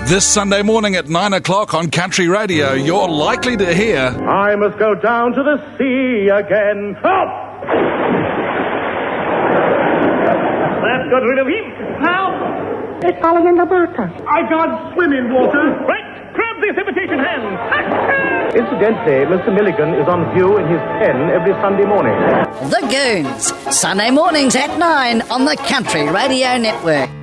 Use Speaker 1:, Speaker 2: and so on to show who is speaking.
Speaker 1: This Sunday morning at 9 o'clock on Country Radio, you're likely to hear...
Speaker 2: I must go down to the sea again. Help! That got rid of him. Help!
Speaker 3: It's falling in the water.
Speaker 2: I can't swim in water. Right, grab this imitation hand. Incidentally, Mr. Milligan is on view in his pen every Sunday morning.
Speaker 4: The Goons, Sunday mornings at 9 on the Country Radio Network.